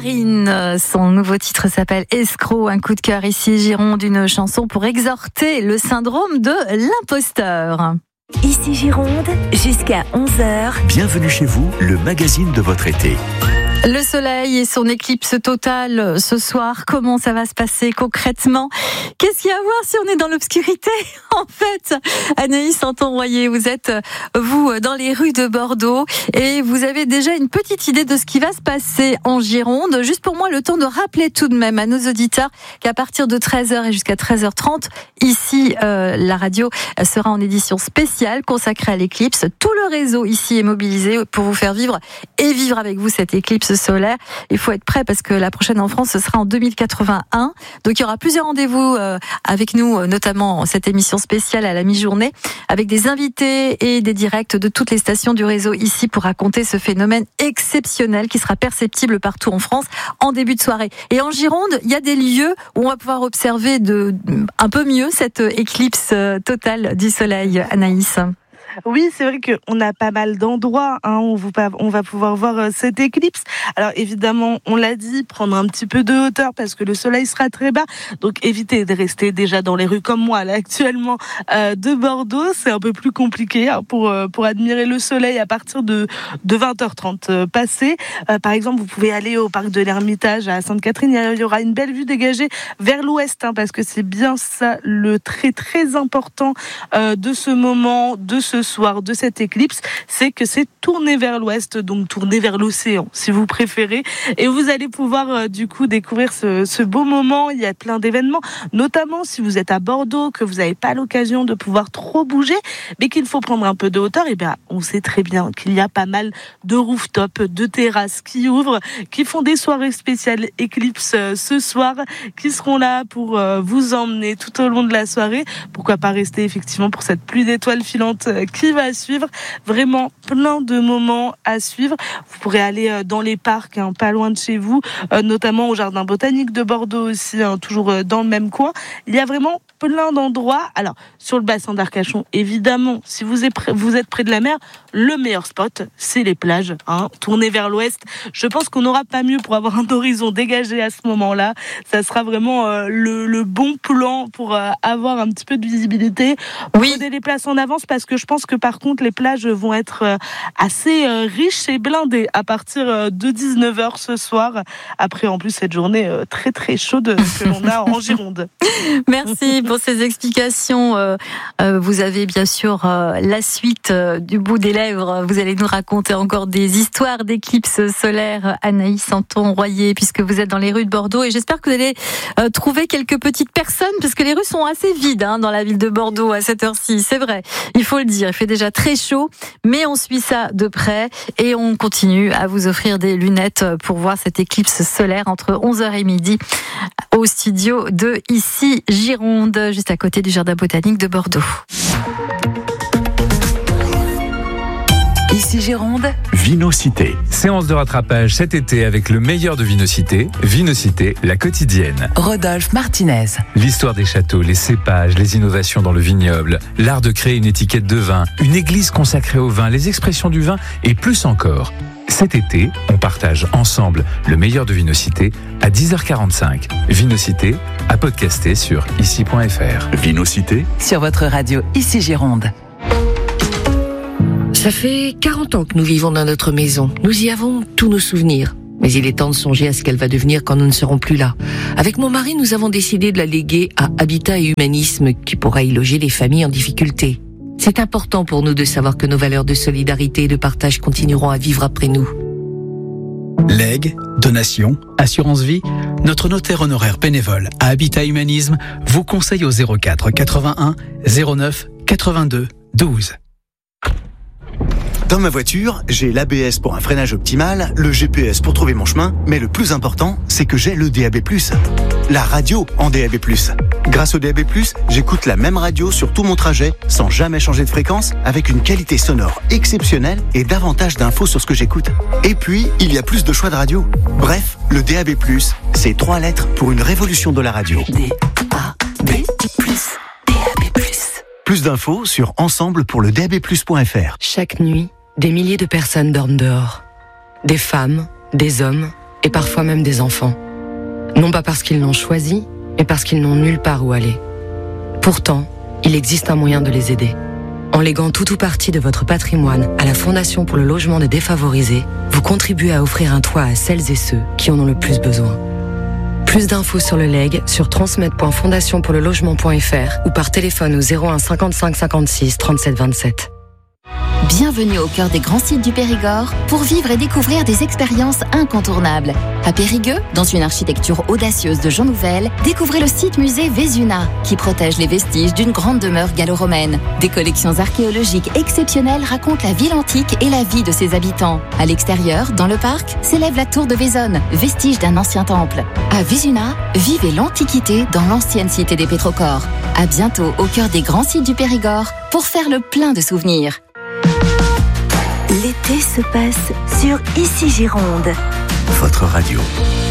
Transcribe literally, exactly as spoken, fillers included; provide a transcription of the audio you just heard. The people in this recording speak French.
Marine, son nouveau titre s'appelle Escroc, un coup de cœur ici Gironde, une chanson pour exhorter le syndrome de l'imposteur. Ici Gironde, jusqu'à onze heures. Bienvenue chez vous, le magazine de votre été. Le soleil et son éclipse totale ce soir, comment ça va se passer concrètement? Qu'est-ce qu'il y a à voir si on est dans l'obscurité? En fait, Anaïs Santon-Royer, vous êtes, vous, dans les rues de Bordeaux et vous avez déjà une petite idée de ce qui va se passer en Gironde. Juste pour moi, le temps de rappeler tout de même à nos auditeurs qu'à partir de treize heures et jusqu'à treize heures trente, ici, euh, la radio sera en édition spéciale consacrée à l'éclipse. Tout le réseau ici est mobilisé pour vous faire vivre et vivre avec vous cette éclipse solaire. Il faut être prêt parce que la prochaine en France, ce sera en deux mille quatre-vingt-un. Donc il y aura plusieurs rendez-vous euh, avec nous, notamment cette émission spéciale à la mi-journée, avec des invités et des directs de toutes les stations du réseau ici pour raconter ce phénomène exceptionnel qui sera perceptible partout en France en début de soirée. Et en Gironde, il y a des lieux où on va pouvoir observer de, un peu mieux cette éclipse totale du soleil, Anaïs. Oui, c'est vrai qu'on a pas mal d'endroits hein, où on va pouvoir voir cette éclipse. Alors évidemment, on l'a dit, prendre un petit peu de hauteur parce que le soleil sera très bas. Donc évitez de rester déjà dans les rues comme moi là actuellement euh, de Bordeaux. C'est un peu plus compliqué hein, pour euh, pour admirer le soleil à partir de de vingt heures trente euh, passé. Euh, par exemple, vous pouvez aller au parc de l'Ermitage à Sainte-Catherine. Il y aura une belle vue dégagée vers l'ouest hein, parce que c'est bien ça le très très important euh, de ce moment, de ce soir, de cette éclipse, c'est que c'est tourné vers l'ouest, donc tourné vers l'océan, si vous préférez. Et vous allez pouvoir euh, du coup découvrir ce, ce beau moment. Il y a plein d'événements, notamment si vous êtes à Bordeaux, que vous n'avez pas l'occasion de pouvoir trop bouger, mais qu'il faut prendre un peu de hauteur. Et bien, on sait très bien qu'il y a pas mal de rooftop, de terrasses qui ouvrent, qui font des soirées spéciales éclipse euh, ce soir, qui seront là pour euh, vous emmener tout au long de la soirée. Pourquoi pas rester effectivement pour cette pluie d'étoiles filantes euh, qui va suivre. Vraiment plein de moments à suivre. Vous pourrez aller dans les parcs, hein, pas loin de chez vous, euh, notamment au Jardin botanique de Bordeaux aussi, hein, toujours dans le même coin. Il y a vraiment plein d'endroits. Alors, sur le bassin d'Arcachon, évidemment, si vous êtes près, vous êtes près de la mer, le meilleur spot, c'est les plages. Hein, tourner vers l'ouest. Je pense qu'on n'aura pas mieux pour avoir un horizon dégagé à ce moment-là. Ça sera vraiment euh, le, le bon plan pour euh, avoir un petit peu de visibilité. Oui. Prenez les places en avance parce que je pense que par contre, les plages vont être euh, assez euh, riches et blindées à partir euh, de dix-neuf heures ce soir. Après, en plus, cette journée euh, très très chaude que l'on a en Gironde. Merci pour ces explications. Euh, euh, vous avez bien sûr euh, la suite euh, du bout des lèvres. Vous allez nous raconter encore des histoires d'éclipses solaires, Anaïs Santon-Royer, puisque vous êtes dans les rues de Bordeaux. Et j'espère que vous allez euh, trouver quelques petites personnes, parce que les rues sont assez vides hein, dans la ville de Bordeaux à cette heure-ci. C'est vrai, il faut le dire. Il fait déjà très chaud, mais on suit ça de près et on continue à vous offrir des lunettes pour voir cette éclipse solaire entre onze heures et midi au studio de Ici Gironde, juste à côté du Jardin botanique de Bordeaux. Ici Gironde, Vinocité. Séance de rattrapage cet été avec le meilleur de Vinocité. Vinocité, la quotidienne. Rodolphe Martinez. L'histoire des châteaux, les cépages, les innovations dans le vignoble, l'art de créer une étiquette de vin, une église consacrée au vin, les expressions du vin et plus encore. Cet été, on partage ensemble le meilleur de Vinocité à dix heures quarante-cinq. Vinocité, à podcaster sur ici point f r. Vinocité Sur votre radio Ici Gironde. Ça fait quarante ans que nous vivons dans notre maison. Nous y avons tous nos souvenirs. Mais il est temps de songer à ce qu'elle va devenir quand nous ne serons plus là. Avec mon mari, nous avons décidé de la léguer à Habitat et Humanisme, qui pourra y loger les familles en difficulté. C'est important pour nous de savoir que nos valeurs de solidarité et de partage continueront à vivre après nous. Legs, donations, assurance vie, notre notaire honoraire bénévole à Habitat Humanisme vous conseille au zéro quatre quatre-vingt-un zéro neuf quatre-vingt-deux douze. Dans ma voiture, j'ai l'A B S pour un freinage optimal, le G P S pour trouver mon chemin, mais le plus important, c'est que j'ai le D A B plus. La radio en D A B plus. Grâce au D A B plus, j'écoute la même radio sur tout mon trajet, sans jamais changer de fréquence, avec une qualité sonore exceptionnelle et davantage d'infos sur ce que j'écoute. Et puis, il y a plus de choix de radio. Bref, le D A B plus, c'est trois lettres pour une révolution de la radio. D A B plus. D A B plus. Plus d'infos sur ensemble pour le D A B plus point f r. Chaque nuit, des milliers de personnes dorment dehors. Des femmes, des hommes et parfois même des enfants. Non pas parce qu'ils l'ont choisi, mais parce qu'ils n'ont nulle part où aller. Pourtant, il existe un moyen de les aider. En léguant tout ou partie de votre patrimoine à la Fondation pour le logement des défavorisés, vous contribuez à offrir un toit à celles et ceux qui en ont le plus besoin. Plus d'infos sur le legs sur transmet point fondation pour le logement point f r ou par téléphone au zéro un cinquante-cinq cinquante-six trente-sept vingt-sept. Bienvenue au cœur des grands sites du Périgord pour vivre et découvrir des expériences incontournables. À Périgueux, dans une architecture audacieuse de Jean Nouvel, découvrez le site musée Vesuna, qui protège les vestiges d'une grande demeure gallo-romaine. Des collections archéologiques exceptionnelles racontent la ville antique et la vie de ses habitants. À l'extérieur, dans le parc, s'élève la tour de Vaisonne, vestige d'un ancien temple. À Vesuna, vivez l'Antiquité dans l'ancienne cité des Pétrocores. À bientôt au cœur des grands sites du Périgord pour faire le plein de souvenirs. L'été se passe sur Ici Gironde. Votre radio.